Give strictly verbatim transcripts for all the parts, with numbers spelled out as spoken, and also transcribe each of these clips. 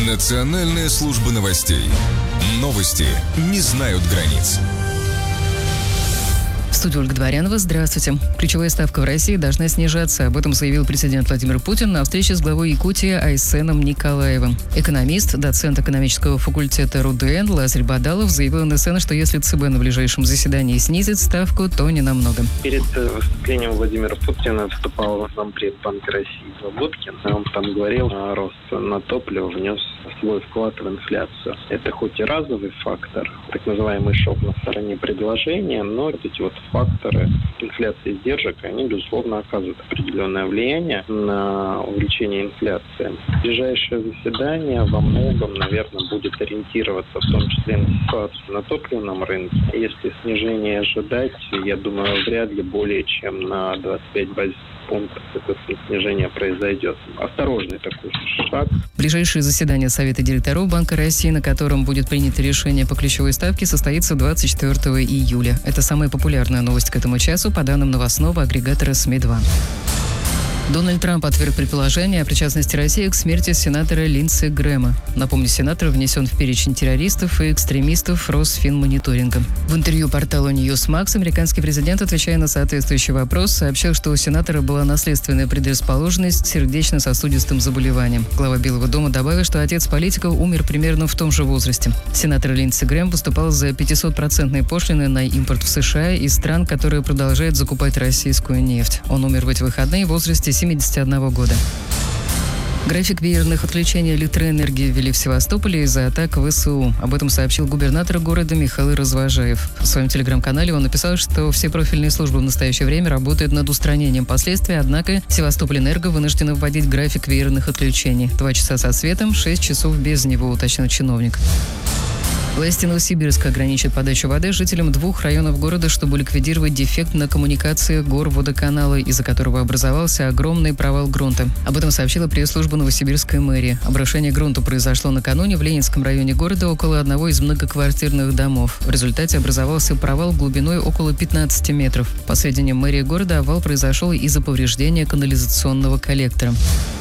Национальная служба новостей. Новости не знают границ. В студии Ольга Дворянова. Здравствуйте. Ключевая ставка в России должна снижаться. Об этом заявил президент Владимир Путин на встрече с главой Якутии Айсеном Николаевым. Экономист, доцент экономического факультета РУДН Лазарь Бадалов заявил эн эс эн, что если ЦБ на ближайшем заседании снизит ставку, то не намного. Перед выступлением Владимира Путина выступал зампред Банка России Лоботкин. Он там говорил, что рост на топливо внес свой вклад в инфляцию. Это хоть и разовый фактор, так называемый шок на стороне предложения, но вот эти вот факторы инфляции и издержек, они, безусловно, оказывают определенное влияние на увеличение инфляции. Ближайшее заседание во многом, наверное, будет ориентироваться в том числе на ситуацию на топливном рынке. Если снижение ожидать, я думаю, вряд ли более чем на двадцать пять базисных пунктов это снижение произойдет. Осторожный такой шаг. Ближайшее заседание Совета директоров Банка России, на котором будет принято решение по ключевой ставке, состоится двадцать четвёртого июля. Это самая популярная новость к этому часу, по данным новостного агрегатора СМИ два. Дональд Трамп отверг предположение о причастности России к смерти сенатора Линдси Грэма. Напомню, сенатор внесен в перечень террористов и экстремистов Росфинмониторинга. В интервью порталу Newsmax американский президент, отвечая на соответствующий вопрос, сообщил, что у сенатора была наследственная предрасположенность к сердечно-сосудистым заболеваниям. Глава Белого дома добавил, что отец политика умер примерно в том же возрасте. Сенатор Линдси Грэм выступал за пятисотпроцентные пошлины на импорт в США из стран, которые продолжают закупать российскую нефть. Он умер в эти выходные в возрасте семидесяти одного года. График веерных отключений электроэнергии ввели в Севастополе из-за атак ВСУ. Об этом сообщил губернатор города Михаил Развожаев. В своем телеграм-канале он написал, что все профильные службы в настоящее время работают над устранением последствий, однако Севастополь-Энерго вынуждена вводить график веерных отключений. Два часа со светом, шесть часов без него, уточнил чиновник. Власти Новосибирска ограничат подачу воды жителям двух районов города, чтобы ликвидировать дефект на коммуникациях горводоканала, из-за которого образовался огромный провал грунта. Об этом сообщила пресс-служба Новосибирской мэрии. Обрушение грунта произошло накануне в Ленинском районе города около одного из многоквартирных домов. В результате образовался провал глубиной около пятнадцати метров. По сведениям мэрии города, обвал произошел из-за повреждения канализационного коллектора.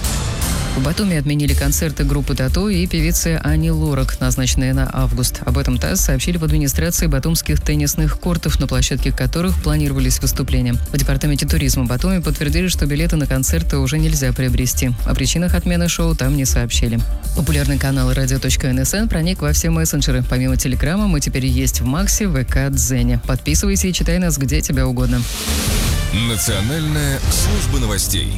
В Батуми отменили концерты группы «Тату» и певицы Ани Лорак, назначенные на август. Об этом ТАСС сообщили в администрации батумских теннисных кортов, на площадке которых планировались выступления. В департаменте туризма Батуми подтвердили, что билеты на концерты уже нельзя приобрести. О причинах отмены шоу там не сообщили. Популярный канал радио точка эн эс эн проник во все мессенджеры. Помимо Телеграма мы теперь есть в Максе, ВК, Дзене. Подписывайся и читай нас где тебе угодно. Национальная служба новостей.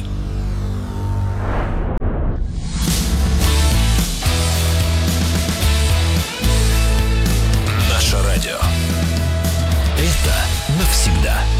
Радио. Это навсегда.